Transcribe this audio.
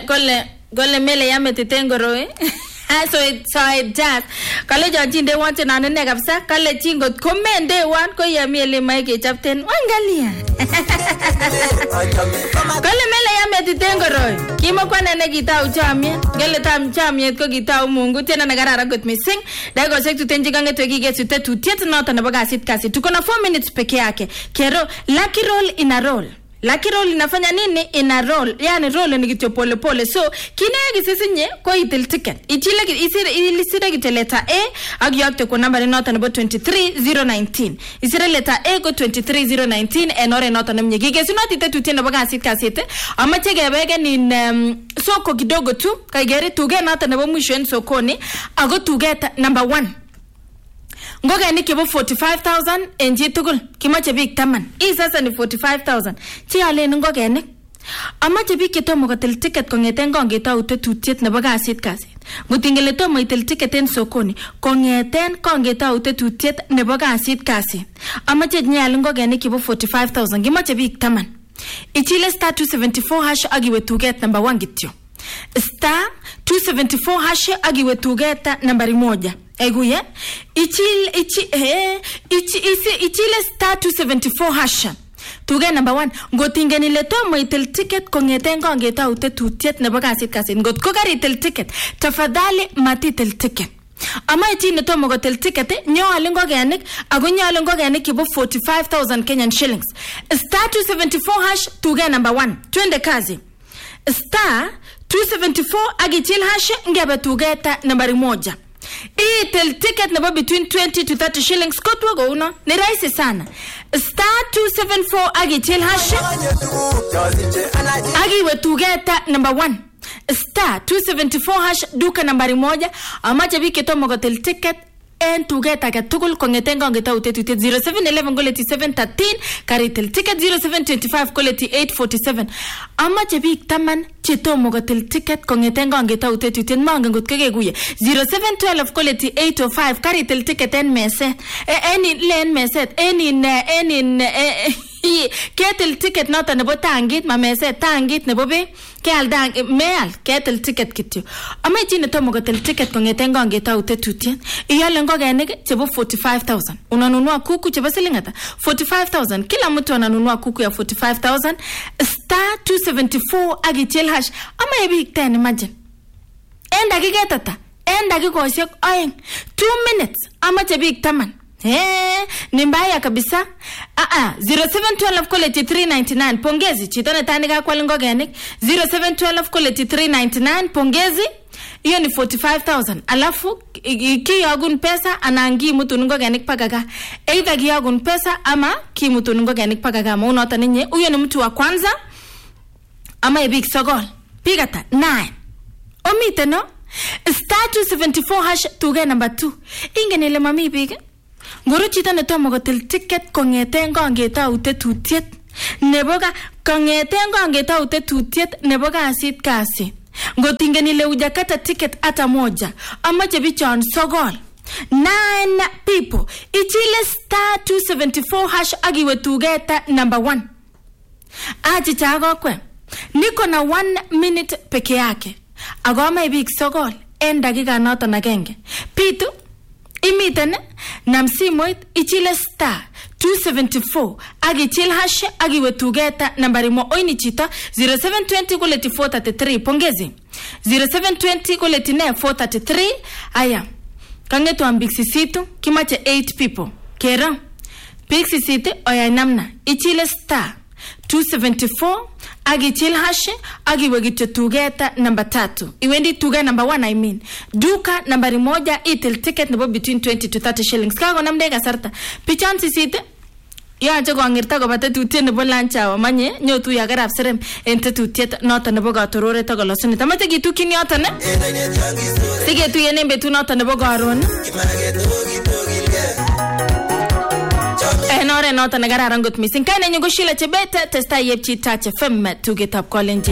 Gole mele yame titengoro so it jazz kale jinde wante na nene kabisa kale chingo komende wan ko yamele maike chapten wangalia kale mele yame titengoro kimo kwa nene kitau chamye gele tam chamye ko kitau Mungu tena nagarara gut missing dago sek tutenji gange twekige tutetiet nota na bagasit kasi tuko na 4 minutes peke yake kero lucky roll in a roll. Lucky roll inafanya nini? Ina roll. Yani roll ni kitu pole pole. So, kinegi sisinye kwa itil ticket. Isire kite letter A, agi yakte kwa namba ni nota nabo 23019. Isire letter A kwa 23019, enore nota na mnye. Kike sunati tetu tena baka asika sete. Ama chege bege ni soko kidogo tu. Kaigeri tuge nota nabo mwisho sokoni. Ago tuge number 1. Ngoga ni kibo 45,000 enji tugul kimache big taman hii sasa ni 45,000 chi ale ngoga ni amache big kitomo kotil ticket kongeten kongeta utetutiet nebo kasit ngutingele tomo itil ticket en sokoni kongeten kongeta utetutiet nebo kasit amache nyal ngoga ni kibo 45,000 kimache big taman ichile star 274 hash agiwe tuget number 1 gityo star 274 hash agiwe tugeta nambari 1 eguye ichile star 274 hash tuge number 1 ngotingeni letomo itil ticket kongeten kongeta utetutiet nebo kasit ngot ko gari itil ticket tafadhali matitil ticket ama ichine tomo gotel ticket nyole ngogenik ago nyole ngogenik kibo 45,000 Kenyan shillings star 274 hash tuge number 1 twende kazi star 274 agichil hash ngebe tugeta nambari 1 itil ticket nebo between 20 to 30 shillings kotwa go uno ni rahisi sana star 274 agichil hash agiwe tugeta number 1 star 274 hash duka nambari 1 amache bike tomo gotel ticket en tugeta ke tugul kongetenga ngeta utetutiet 0711 koleti 713 karitel ticket 0725 koleti 847 amache bik taman chetomo gotel ticket kongetenga ngeta utetutiet mange ngot kegeguye 0712 koleti 805 karitel ticket en meset eni len meset eni ketel ticket nota nebo tangit ma meset tangit nebo be keal dang meal ketel ticket kityo amache ne tomo gotel ticket kongetenga ngeta utetutiet iyale ngogenik chebo 45,000 unanunua kuku chebo silingata 45,000 kila mtu ananunua kuku ya 45,000 star 274 agichel hash ama ebik ten imagine enda gigetata enda gikoshek aeng 2 minutes amache bik taman ni mbaya kabisa 0712 koleti 399 pongezi chitone tandika kwa ngogenik 0712 koleti 399 pongezi hiyo ni 45,000 alafu kiyagun pesa anangi mtu ngogenik pagaga either kiyagun pesa ama ki mtu ngogenik pagaga maunota ninye huyo ni mtu wa kwanza ama ebik sogol pigata 9 omite no star 274 hash tuge number 2 ingenele mami big ngoro chita ne tomo gotel ticket kongeten kongeta utetutiet neboga kongeten kongeta utetutiet nebo kasit ngotingeni le ujakata ticket ata moja amache bichon sogol 9 people ichile star 274 hash agiwe tugeta number 1 achi chago kwe niko na 1 minute peke yake agoma ibik sogol en dakika noton agenge pitu imiten namsimoit ichile star 274 agichil hash agiwe tugeta nambari 1 oini chita 0720 koleti 433 pongezi 0720 koleti 433 aya kangetu ambixisitu kimache 8 people kera pixisite oya namna ichile star 274 agichil hash agiwe gityo tugeta number 3 iwendi tuga number 1 I mean duka nambari 1 itil ticket nebo between 20 to 30 shillings kago namde kasarta pichansi site ya je gongirta go batetutiet nebo lanchawa manye nyotu ya garab serem entetutiet nota nebo gatorore to golosuni tamate gitukini yoto ne sige tu yene betu nota nebo garon enore nota negararan got missing kane nyugo shila chebeta testa yepchi tache femme to get up calling